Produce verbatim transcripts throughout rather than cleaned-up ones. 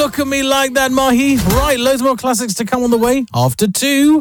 Look at me like that, Mahi. Right, loads more classics to come on the way after two.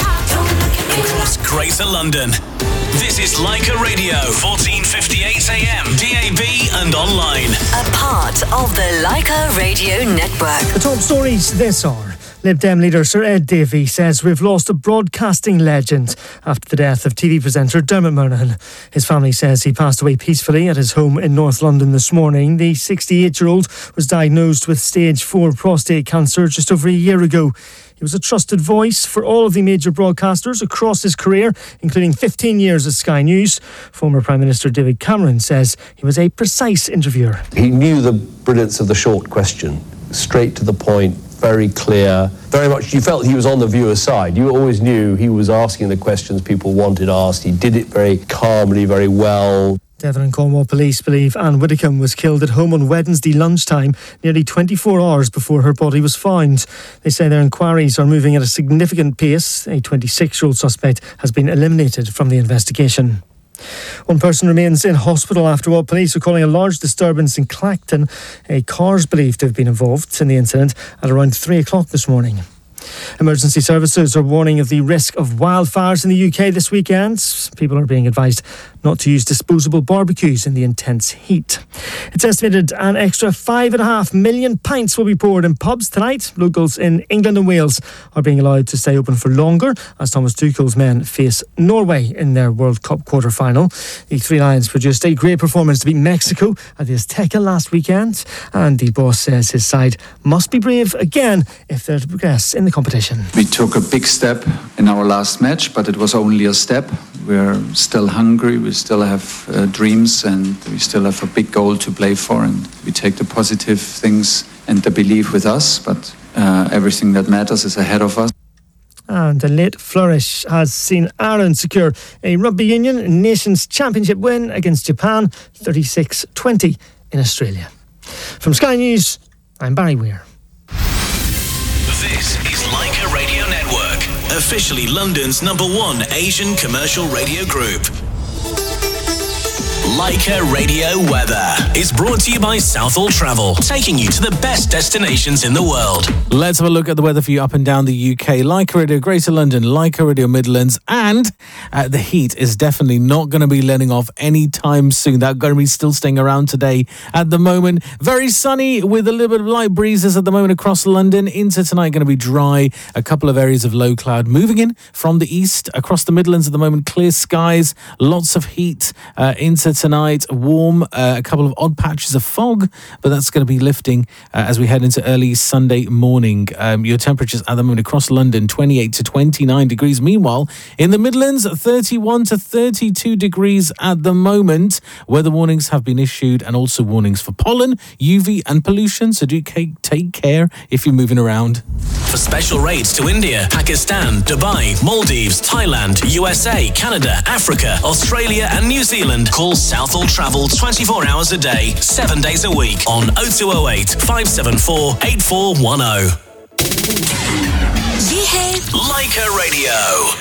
Across Greater London. This is Leica Radio, fourteen fifty-eight A M, D A B and online. A part of the Leica Radio Network. The top stories this hour. Lib Dem leader Sir Ed Davey says we've lost a broadcasting legend after the death of T V presenter Dermot Murnaghan. His family says he passed away peacefully at his home in North London this morning. The sixty-eight-year-old was diagnosed with stage four prostate cancer just over a year ago. He was a trusted voice for all of the major broadcasters across his career, including fifteen years at Sky News. Former Prime Minister David Cameron says he was a precise interviewer. He knew the brilliance of the short question, straight to the point, very clear, very much, you felt he was on the viewer's side. You always knew he was asking the questions people wanted asked. He did it very calmly, very well. Devon and Cornwall police believe Anne Widdicombe was killed at home on Wednesday lunchtime, nearly twenty-four hours before her body was found. They say their inquiries are moving at a significant pace. A twenty-six-year-old suspect has been eliminated from the investigation. One person remains in hospital after what police are calling a large disturbance in Clacton. A car is believed to have been involved in the incident at around three o'clock this morning. Emergency services are warning of the risk of wildfires in the U K this weekend. People are being advised not to use disposable barbecues in the intense heat. It's estimated an extra five and a half million pints will be poured in pubs tonight. Locals in England and Wales are being allowed to stay open for longer as Thomas Tuchel's men face Norway in their World Cup quarter-final. The Three Lions produced a great performance to beat Mexico at the Azteca last weekend, and the boss says his side must be brave again if they're to progress in the competition. We took a big step in our last match, but it was only a step. We're still hungry, we still have uh, dreams, and we still have a big goal to play for, and we take the positive things and the belief with us, but uh, everything that matters is ahead of us. And a late flourish has seen Ireland secure a Rugby Union Nations Championship win against Japan, thirty-six twenty in Australia. From Sky News, I'm Barry Weir. This is Leica Radio Network, officially London's number one Asian commercial radio group. Leica Radio Weather is brought to you by Southall Travel, taking you to the best destinations in the world. Let's have a look at the weather for you up and down the U K. Leica Radio Greater London, Leica Radio Midlands, and uh, the heat is definitely not going to be letting off anytime soon. That's going to be still staying around today at the moment. Very sunny with a little bit of light breezes at the moment across London. Into tonight, going to be dry. A couple of areas of low cloud moving in from the east across the Midlands at the moment. Clear skies, lots of heat uh, into tonight, warm, uh, a couple of odd patches of fog, but that's going to be lifting uh, as we head into early Sunday morning. Um, your temperatures at the moment across London, twenty-eight to twenty-nine degrees. Meanwhile, in the Midlands, thirty-one to thirty-two degrees at the moment. Weather warnings have been issued and also warnings for pollen, U V and pollution, so do take care if you're moving around. For special rates to India, Pakistan, Dubai, Maldives, Thailand, U S A, Canada, Africa, Australia and New Zealand, call Southall Travel twenty-four hours a day, seven days a week on oh two oh eight, five seven four, eight four one oh. Yeah. Leica Radio.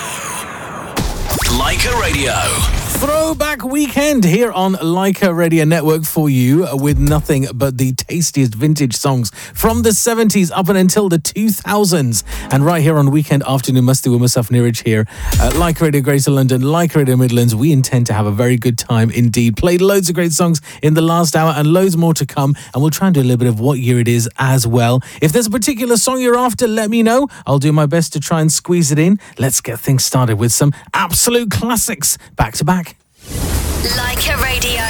Leica Radio. Throwback weekend here on Leica Radio Network for you with nothing but the tastiest vintage songs from the seventies up and until the two thousands. And right here on Weekend Afternoon Musty with myself, Neeraj here. Uh, Leica Radio Greater London, Leica Radio Midlands. We intend to have a very good time indeed. Played loads of great songs in the last hour and loads more to come. And we'll try and do a little bit of what year it is as well. If there's a particular song you're after, let me know. I'll do my best to try and squeeze it in. Let's get things started with some absolute classics back to back. Leica Radio.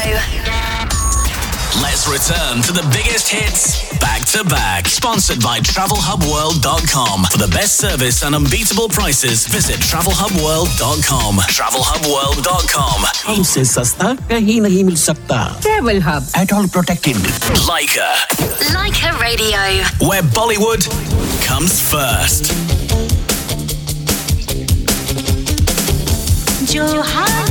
Let's return to the biggest hits back to back. Sponsored by travel hub world dot com. For the best service and unbeatable prices, visit travel hub world dot com. travel hub world dot com. हमसे सस्ता कहीं नहीं मिल सकता. Travel Hub. At all protected. Leica. Leica Radio. Where Bollywood comes first. Johan.